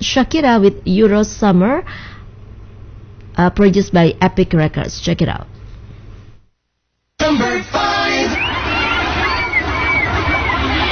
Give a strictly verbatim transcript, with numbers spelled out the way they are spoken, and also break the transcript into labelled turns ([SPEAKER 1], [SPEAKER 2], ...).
[SPEAKER 1] Shakira with Euro Summer, uh, produced by Epic Records. Check it out.
[SPEAKER 2] Number five.